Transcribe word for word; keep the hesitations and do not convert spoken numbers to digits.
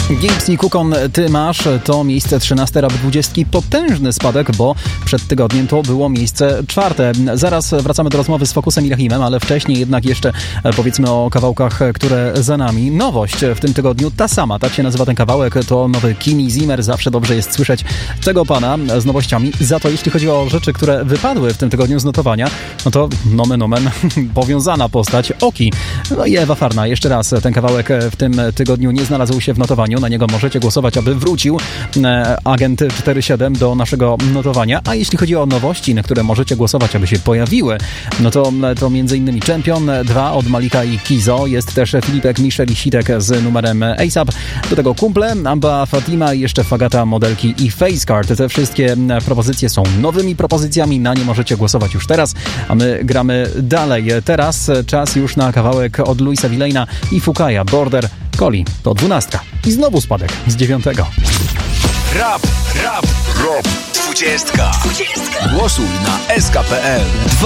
Gibbs i Kukon, Ty masz, to miejsce trzynaste Rap dwadzieścia. Potężny spadek, bo przed tygodniem to było miejsce czwarte. Zaraz wracamy do rozmowy z Focusem i Rahimem, ale wcześniej jednak jeszcze powiedzmy o kawałkach, które za nami. Nowość w tym tygodniu, ta sama, tak się nazywa ten kawałek, to nowy Kimi Zimmer. Zawsze dobrze jest słyszeć tego pana z nowościami. Za to jeśli chodzi o rzeczy, które wypadły w tym tygodniu z notowania, no to nomen omen, powiązana postać Oki. No i Ewa Farna. Jeszcze raz, ten kawałek w tym tygodniu nie znalazł się w notowaniu. Na niego możecie głosować, aby wrócił Agent cztery siedem do naszego notowania. A jeśli chodzi o nowości, na które możecie głosować, aby się pojawiły, no to, to między innymi Champion dwa od Malika i Kizo. Jest też Filipek, Michel i Sitek z numerem ASAP. Do tego Kumple, Amba, Fatima i jeszcze Fagata, Modelki i Facecard. Te wszystkie propozycje są nowymi propozycjami. Na nie możecie głosować już teraz, a my gramy dalej. Teraz czas już na kawałek od Luisa Villaina i Fukaja, Border Collie. To dwunastka. I znowu spadek z dziewiątego. Rap, rap, rap. Dwudziestka. Dwudziestka. Głosuj na S K P L.